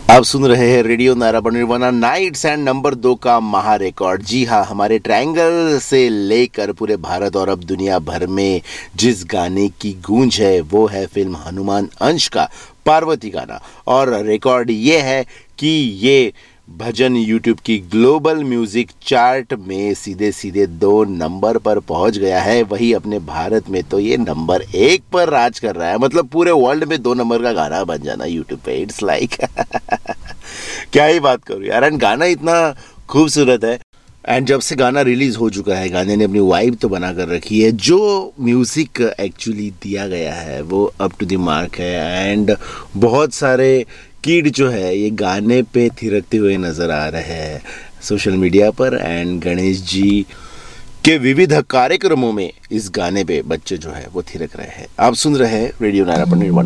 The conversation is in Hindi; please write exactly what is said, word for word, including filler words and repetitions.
आप सुन रहे हैं radio Narayan nirvana nights and number दो का महा रिकॉर्ड। जी हाँ, हमारे ट्रायंगल से लेकर पूरे भारत और अब दुनिया भर में जिस गाने की गूंज है वो है फिल्म हनुमान अंश का पार्वती गाना। और रिकॉर्ड ये है कि ये भजन यूट्यूब की ग्लोबल म्यूजिक चार्ट में सीधे सीधे दो नंबर पर पहुंच गया है। वही अपने भारत में तो ये नंबर एक पर राज कर रहा है। मतलब पूरे वर्ल्ड में दो नंबर का गाना बन जाना यूट्यूब पे, इट्स लाइक क्या ही बात करूं यार। एंड गाना इतना खूबसूरत है। एंड जब से गाना रिलीज हो चुका है, गाने ने अपनी वाइब तो बना कर रखी है। जो म्यूजिक एक्चुअली दिया गया है वो अप टू द मार्क है। एंड बहुत सारे किड जो है ये गाने पे थिरकते हुए नजर आ रहे हैं सोशल मीडिया पर। एंड गणेश जी के विविध कार्यक्रमों में इस गाने पे बच्चे जो है वो थिरक रहे हैं। आप सुन रहे हैं रेडियो नारायण निर्वाणा।